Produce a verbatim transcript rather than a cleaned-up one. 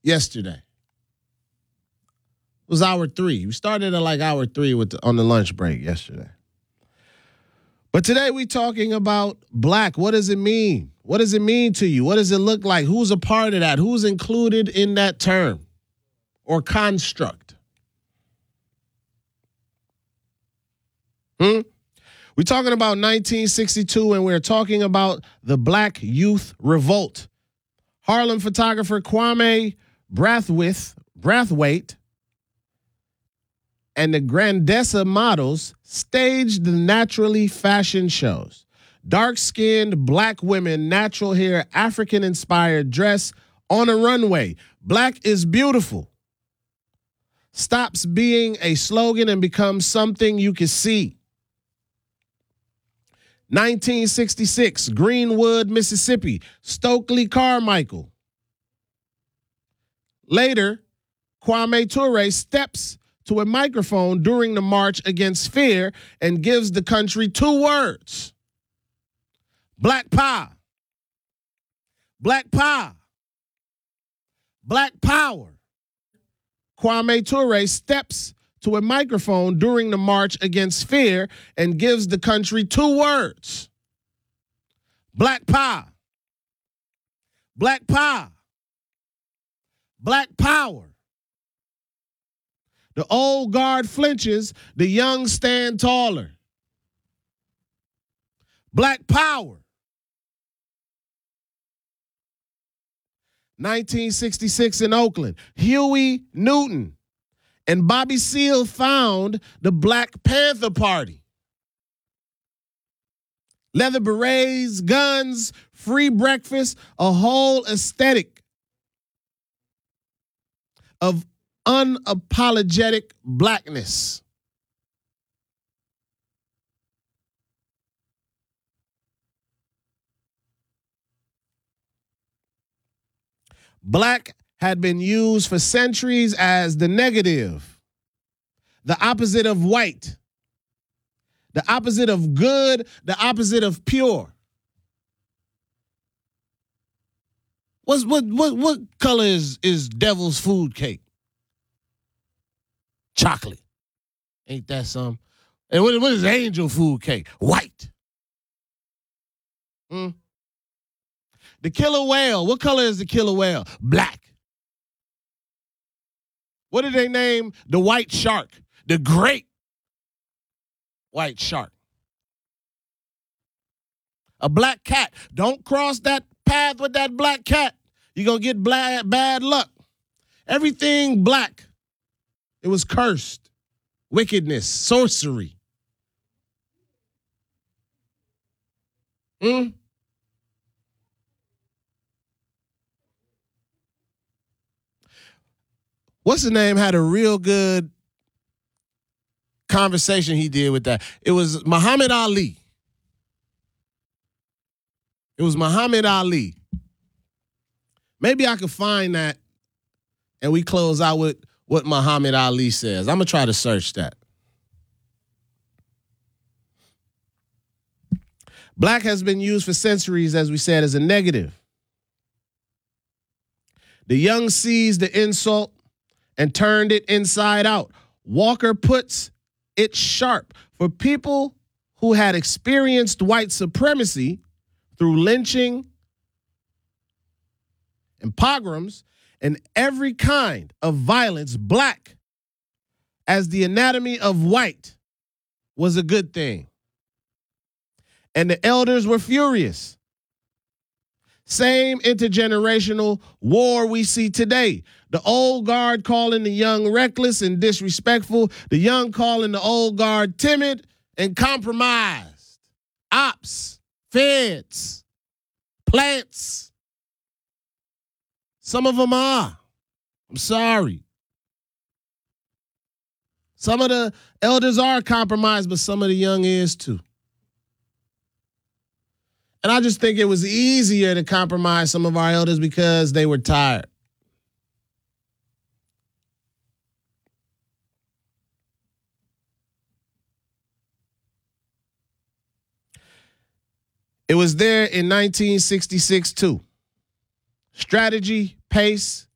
yesterday. It was hour three. We started at like hour three with the, on the lunch break yesterday. But today we talking about black. What does it mean? What does it mean to you? What does it look like? Who's a part of that? Who's included in that term or construct? Hmm? We're talking about nineteen sixty-two, and we're talking about the Black Youth Revolt. Harlem photographer Kwame Brathwaite, Brathwaite and the Grandessa models staged the naturally fashioned shows. Dark-skinned black women, natural hair, African-inspired dress on a runway. Black is beautiful stops being a slogan and becomes something you can see. nineteen sixty-six, Greenwood, Mississippi, Stokely Carmichael. Later, Kwame Ture steps to a microphone during the March Against Fear and gives the country two words. Black power. Black power. Black power. Kwame Ture steps to a microphone during the March Against Fear and gives the country two words. Black power. Black power. Black power. The old guard flinches, the young stand taller. Black power. nineteen sixty-six in Oakland, Huey Newton and Bobby Seale found the Black Panther Party. Leather berets, guns, free breakfast, a whole aesthetic of unapologetic blackness. Black had been used for centuries as the negative, the opposite of white, the opposite of good, the opposite of pure. What's, what what what color is, is devil's food cake? Chocolate. Ain't that some? And what, what is angel food cake? White. Hmm? The killer whale. What color is the killer whale? Black. What did they name the white shark? The great white shark. A black cat. Don't cross that path with that black cat. You're going to get bad, bad luck. Everything black. It was cursed. Wickedness. Sorcery. Hmm? What's the name had a real good conversation he did with that. It was Muhammad Ali. It was Muhammad Ali. Maybe I could find that and we close out with what Muhammad Ali says. I'm going to try to search that. Black has been used for centuries, as we said, as a negative. The young seized the insult and turned it inside out. Walker puts it sharp. For people who had experienced white supremacy through lynching and pogroms and every kind of violence, black as the anatomy of white was a good thing. And the elders were furious. Same intergenerational war we see today. The old guard calling the young reckless and disrespectful. The young calling the old guard timid and compromised. Ops, feds, plants. Some of them are. I'm sorry. Some of the elders are compromised, but some of the young is too. And I just think it was easier to compromise some of our elders because they were tired. It was there in nineteen sixty-six too. Strategy, pace,